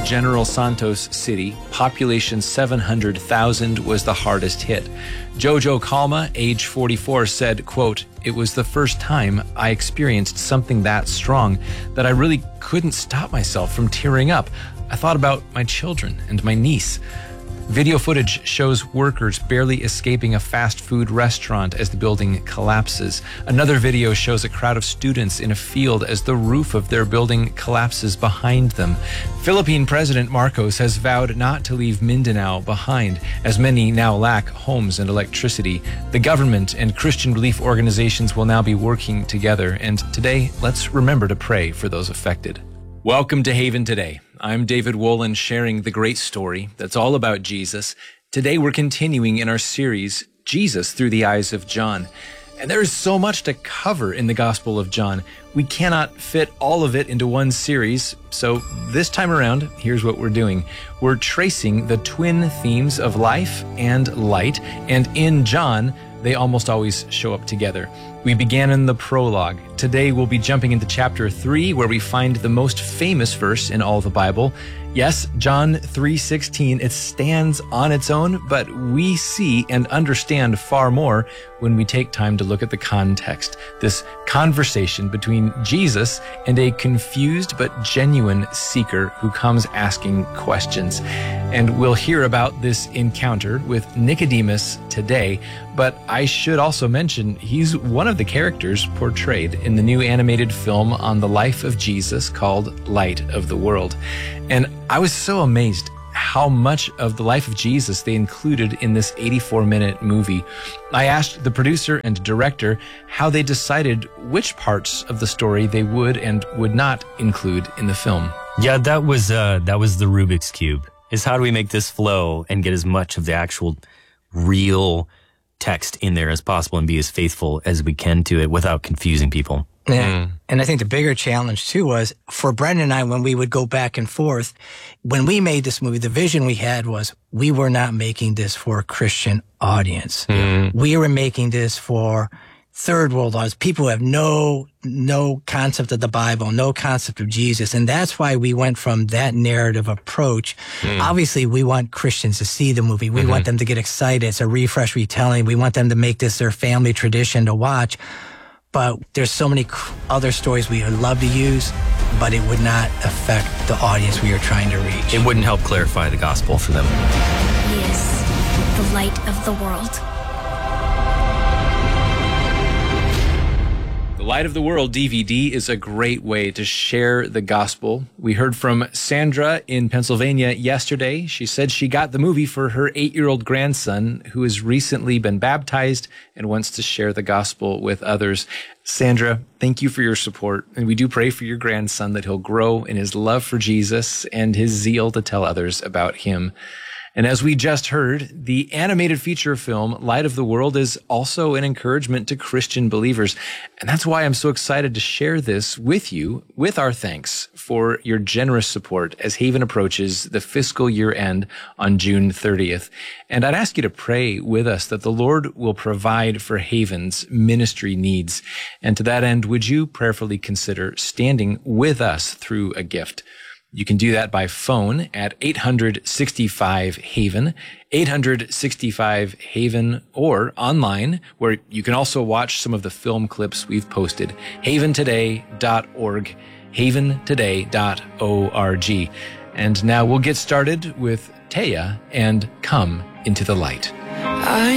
General Santos City, population 700,000, was the hardest hit. Jojo Calma, age 44, said, quote, "It was the first time I experienced something that strong that I really couldn't stop myself from tearing up. I thought about my children and my niece." Video footage shows workers barely escaping a fast food restaurant as the building collapses. Another video shows a crowd of students in a field as the roof of their building collapses behind them. Philippine President Marcos has vowed not to leave Mindanao behind, as many now lack homes and electricity. The government and Christian relief organizations will now be working together, and today, let's remember to pray for those affected. Welcome to Haven Today. I'm David Wolin, sharing the great story that's all about Jesus. Today we're continuing in our series, Jesus Through the Eyes of John. And there is so much to cover in the Gospel of John. We cannot fit all of it into one series, so this time around, here's what we're doing. We're tracing the twin themes of life and light, and in John, they almost always show up together. We began in the prologue. Today we'll be jumping into chapter 3, where we find the most famous verse in all the Bible. Yes, John 3:16, it stands on its own, but we see and understand far more when we take time to look at the context. This conversation between Jesus and a confused but genuine seeker who comes asking questions. And we'll hear about this encounter with Nicodemus today, but I should also mention he's one of the characters portrayed in the new animated film on the life of Jesus called Light of the World. And I was so amazed how much of the life of Jesus they included in this 84-minute movie. I asked the producer and director how they decided which parts of the story they would and would not include in the film. Yeah, that was the Rubik's Cube, is how do we make this flow and get as much of the actual real text in there as possible and be as faithful as we can to it without confusing people. Yeah. And I think the bigger challenge, too, was for Brendan and I, when we would go back and forth, when we made this movie, the vision we had was we were not making this for a Christian audience. We were making this for third world audience, people who have no concept of the Bible, no concept of Jesus. And that's why we went from that narrative approach. Obviously, we want Christians to see the movie. We want them to get excited. It's a refresh retelling. We want them to make this their family tradition to watch. But there's so many other stories we would love to use, but it would not affect the audience we are trying to reach. It wouldn't help clarify the gospel for them. He is the light of the world. Light of the World DVD is a great way to share the gospel. We heard from Sandra in Pennsylvania yesterday. She said she got the movie for her 8-year-old grandson who has recently been baptized and wants to share the gospel with others. Sandra, thank you for your support. And we do pray for your grandson that he'll grow in his love for Jesus and his zeal to tell others about him. And as we just heard, the animated feature film, Light of the World, is also an encouragement to Christian believers. And that's why I'm so excited to share this with you, with our thanks for your generous support as Haven approaches the fiscal year end on June 30th. And I'd ask you to pray with us that the Lord will provide for Haven's ministry needs. And to that end, would you prayerfully consider standing with us through a gift? You can do that by phone at 865-HAVEN, 865-HAVEN, or online, where you can also watch some of the film clips we've posted, haventoday.org, haventoday.org. And now we'll get started with Taya and Come Into the Light.